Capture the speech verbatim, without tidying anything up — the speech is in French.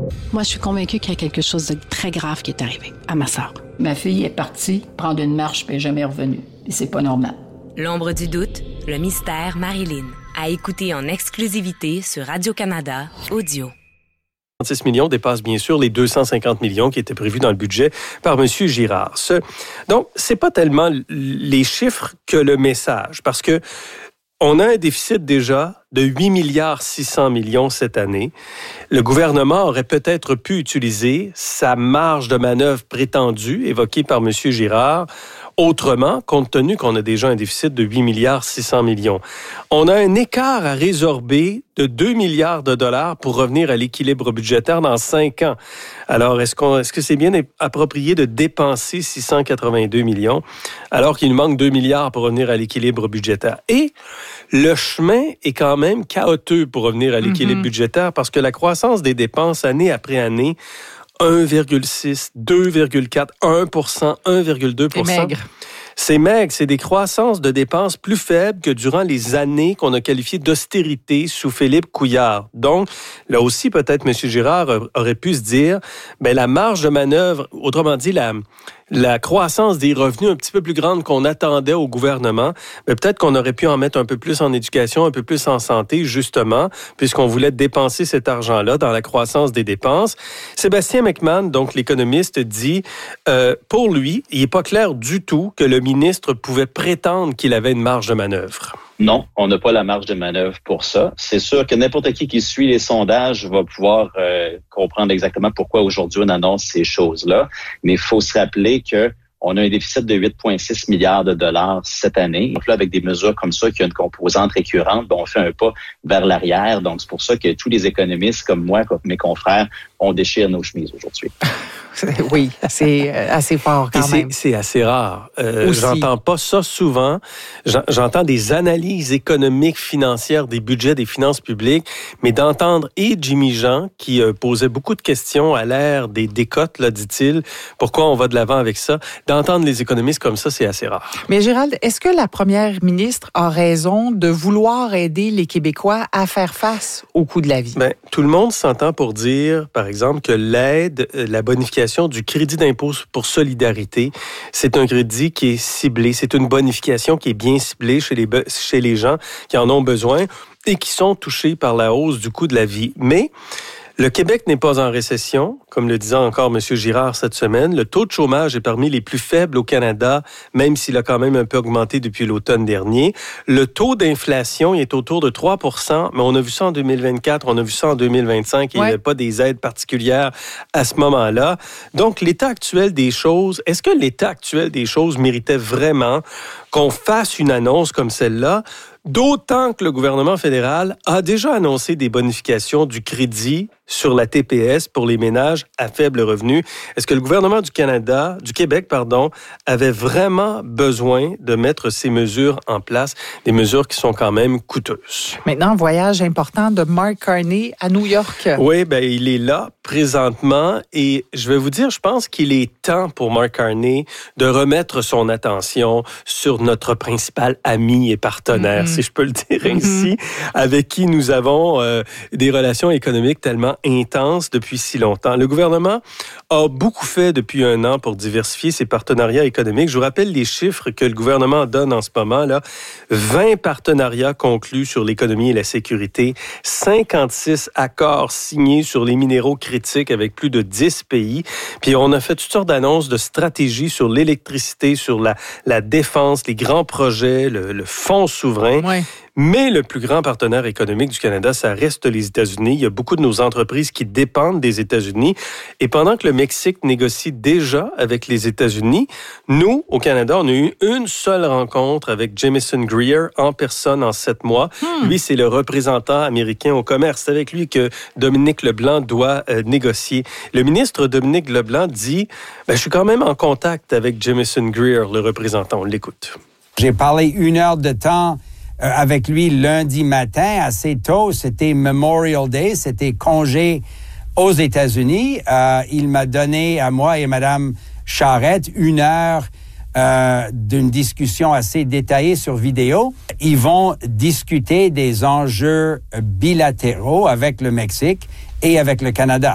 Moi, je suis convaincue qu'il y a quelque chose de très grave qui est arrivé à ma sœur. Ma fille est partie prendre une marche puis elle n'est jamais revenue. Et c'est pas normal. L'ombre du doute, le mystère Marilyn. À écouter en exclusivité sur Radio-Canada Audio. trente-six millions dépasse bien sûr les deux cent cinquante millions qui étaient prévus dans le budget par M. Girard. Ce, donc, c'est pas tellement les chiffres que le message, parce que on a un déficit déjà de huit milliards six cents millions cette année. Le gouvernement aurait peut-être pu utiliser sa marge de manœuvre prétendue, évoquée par M. Girard, autrement, compte tenu qu'on a déjà un déficit de huit milliards six cents millions. On a un écart à résorber de deux milliards de dollars pour revenir à l'équilibre budgétaire dans cinq ans. Alors, est-ce, qu'on, est-ce que c'est bien approprié de dépenser six cent quatre-vingt-deux millions alors qu'il nous manque deux milliards pour revenir à l'équilibre budgétaire? Et le chemin est quand même chaotique pour revenir à l'équilibre mm-hmm. budgétaire parce que la croissance des dépenses année après année, un virgule six, deux virgule quatre, un pour cent, un virgule deux pour cent. C'est maigre. C'est maigre, c'est des croissances de dépenses plus faibles que durant les années qu'on a qualifiées d'austérité sous Philippe Couillard. Donc, là aussi, peut-être M. Girard aurait pu se dire, ben la marge de manœuvre, autrement dit, la, la croissance des revenus un petit peu plus grande qu'on attendait au gouvernement, ben peut-être qu'on aurait pu en mettre un peu plus en éducation, un peu plus en santé, justement, puisqu'on voulait dépenser cet argent-là dans la croissance des dépenses. Sébastien McMahon, donc l'économiste, dit, euh, pour lui, il n'est pas clair du tout que le ministre pouvait prétendre qu'il avait une marge de manœuvre. Non, on n'a pas la marge de manœuvre pour ça. C'est sûr que n'importe qui qui suit les sondages va pouvoir euh, comprendre exactement pourquoi aujourd'hui on annonce ces choses-là. Mais il faut se rappeler que on a un déficit de huit virgule six milliards de dollars cette année. Donc là, avec des mesures comme ça, qui ont une composante récurrente, ben on fait un pas vers l'arrière. Donc, c'est pour ça que tous les économistes, comme moi, comme mes confrères, on déchire nos chemises aujourd'hui. Oui, c'est assez fort quand Et même. C'est, c'est assez rare. Euh, j'entends pas ça souvent. J'entends des analyses économiques, financières, des budgets, des finances publiques, mais d'entendre et Jimmy Jean, qui euh, posait beaucoup de questions à l'ère des décotes, là, dit-il, pourquoi on va de l'avant avec ça, d'entendre les économistes comme ça, c'est assez rare. Mais Gérald, est-ce que la première ministre a raison de vouloir aider les Québécois à faire face au coût de la vie? Bien, tout le monde s'entend pour dire, par exemple, que l'aide, la bonification du crédit d'impôt pour solidarité, c'est un crédit qui est ciblé. C'est une bonification qui est bien ciblée chez les, chez les gens qui en ont besoin et qui sont touchés par la hausse du coût de la vie. Mais le Québec n'est pas en récession, comme le disait encore M. Girard cette semaine. Le taux de chômage est parmi les plus faibles au Canada, même s'il a quand même un peu augmenté depuis l'automne dernier. Le taux d'inflation est autour de trois pour cent, mais on a vu ça en deux mille vingt-quatre, on a vu ça en deux mille vingt-cinq, et ouais. Il n'y avait pas des aides particulières à ce moment-là. Donc, l'état actuel des choses, est-ce que l'état actuel des choses méritait vraiment qu'on fasse une annonce comme celle-là? D'autant que le gouvernement fédéral a déjà annoncé des bonifications du crédit sur la T P S pour les ménages à faible revenu. Est-ce que le gouvernement du Canada, du Québec, pardon, avait vraiment besoin de mettre ces mesures en place, des mesures qui sont quand même coûteuses? Maintenant, voyage important de Mark Carney à New York. Oui, ben il est là présentement et je vais vous dire, je pense qu'il est temps pour Mark Carney de remettre son attention sur notre principal ami et partenaire, mm-hmm. si je peux le dire mm-hmm. ainsi, avec qui nous avons euh, des relations économiques tellement intenses depuis si longtemps. Le gouvernement a beaucoup fait depuis un an pour diversifier ses partenariats économiques. Je vous rappelle les chiffres que le gouvernement donne en ce moment, là. vingt partenariats conclus sur l'économie et la sécurité, cinquante-six accords signés sur les minéraux critiques avec plus de dix pays. Puis on a fait toutes sortes d'annonces de stratégies sur l'électricité, sur la, la défense, les grands projets, le, le fonds souverain. Ouais. Mais le plus grand partenaire économique du Canada, ça reste les États-Unis. Il y a beaucoup de nos entreprises qui dépendent des États-Unis. Et pendant que le Mexique négocie déjà avec les États-Unis, nous, au Canada, on a eu une seule rencontre avec Jamieson Greer en personne en sept mois. Hmm. Lui, c'est le représentant américain au commerce. C'est avec lui que Dominique Leblanc doit euh, négocier. Le ministre Dominique Leblanc dit, ben, je suis quand même en contact avec Jamieson Greer, le représentant. On l'écoute. J'ai parlé une heure de temps Euh, avec lui lundi matin, assez tôt. C'était Memorial Day, c'était congé aux États-Unis. Euh, il m'a donné à moi et Mme Charette une heure euh, d'une discussion assez détaillée sur vidéo. Ils vont discuter des enjeux bilatéraux avec le Mexique et avec le Canada.